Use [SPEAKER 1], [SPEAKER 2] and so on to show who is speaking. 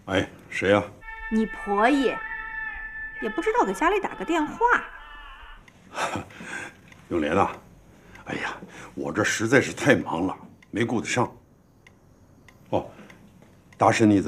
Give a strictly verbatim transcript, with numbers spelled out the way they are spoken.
[SPEAKER 1] 哎，谁呀？
[SPEAKER 2] 你婆姨，也不知道给家里打个电话。
[SPEAKER 1] 永莲啊，哎呀，我这实在是太忙了，没顾得上。哦，大婶，你